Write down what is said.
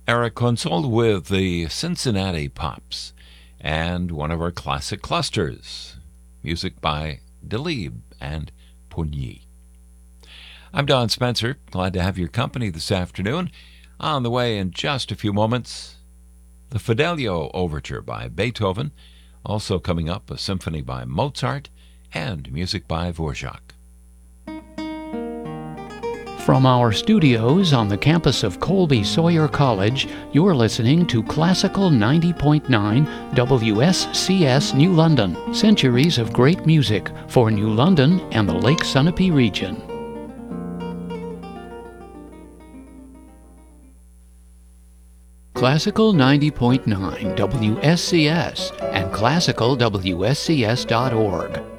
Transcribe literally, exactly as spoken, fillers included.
Eric Kunzel with the Cincinnati Pops and one of our classic clusters, music by Delibes and Pougny. I'm Don Spencer, glad to have your company this afternoon. On the way in just a few moments, the Fidelio Overture by Beethoven, also coming up a symphony by Mozart, and music by Dvorak. From our studios on the campus of Colby Sawyer College, you're listening to Classical ninety point nine W S C S New London, centuries of great music for New London and the Lake Sunapee region. Classical ninety point nine W S C S and classical W S C S dot org.